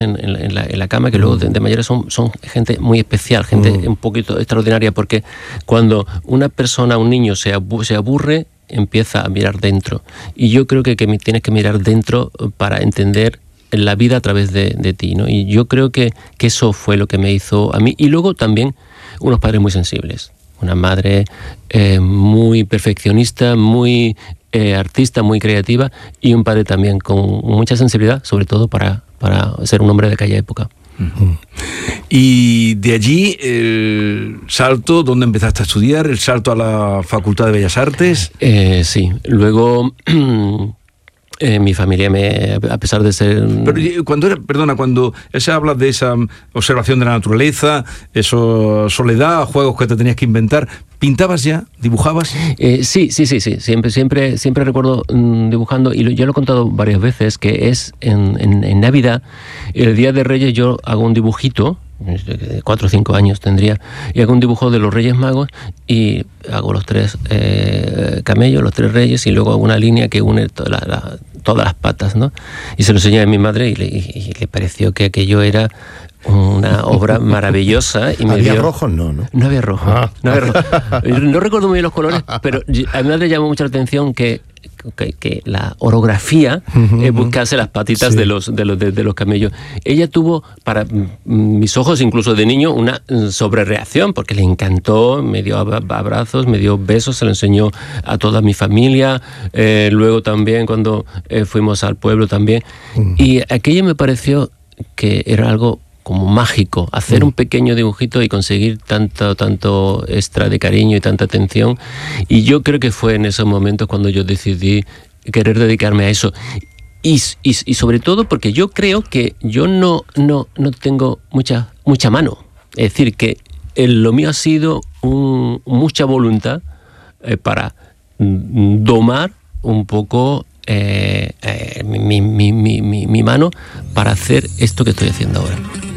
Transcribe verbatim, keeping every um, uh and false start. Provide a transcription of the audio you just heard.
En, en, la, en, la, en la cama, que luego de, de mayores son, son gente muy especial, gente mm. un poquito extraordinaria, porque cuando una persona, un niño se, abu se aburre, empieza a mirar dentro. Y yo creo que, que tienes que mirar dentro para entender la vida a través de, de ti, ¿no? Y yo creo que, que eso fue lo que me hizo a mí. Y luego también unos padres muy sensibles. Una madre eh, muy perfeccionista, muy eh, artista, muy creativa, y un padre también con mucha sensibilidad, sobre todo para, para ser un hombre de aquella época. Uh-huh. Y de allí el salto, ¿dónde empezaste a estudiar? ¿El salto a la Facultad de Bellas Artes? Eh, sí, luego... Eh, mi familia, me, a pesar de ser... Pero cuando era, perdona, cuando se habla de esa observación de la naturaleza, eso, soledad, juegos que te tenías que inventar, ¿pintabas ya? ¿Dibujabas? Eh, sí, sí, sí, sí. Siempre, siempre, siempre recuerdo mmm, dibujando, y lo, yo lo he contado varias veces, que es en, en, en Navidad, el Día de Reyes, yo hago un dibujito, cuatro o cinco años tendría, y hago un dibujo de los Reyes Magos y hago los tres eh, camellos, los tres reyes, y luego hago una línea que une toda la, la, todas las patas, ¿no? Y se lo enseñé a mi madre y le, y le pareció que aquello era una obra maravillosa. Y me ¿Había dio... rojo? No, ¿no? No había rojo. Ah. No, había rojo. No recuerdo muy bien los colores, pero a mi madre llamó mucho la atención que Que, que la orografía uh-huh. eh, buscase las patitas sí. de, los, de, los, de, de los camellos. Ella tuvo, para mis ojos, incluso de niño, una sobrereacción, porque le encantó, me dio abrazos, me dio besos, se lo enseñó a toda mi familia, eh, luego también cuando eh, fuimos al pueblo también. Uh-huh. Y aquello me pareció que era algo como mágico, hacer mm. un pequeño dibujito y conseguir tanto, tanto extra de cariño y tanta atención. Y yo creo que fue en esos momentos cuando yo decidí querer dedicarme a eso. Y, y, y sobre todo porque yo creo que yo no, no, no tengo mucha, mucha mano. Es decir, que el, lo mío ha sido un, mucha voluntad eh, para domar un poco eh, eh, mi, mi, mi, mi, mi mano para hacer esto que estoy haciendo ahora.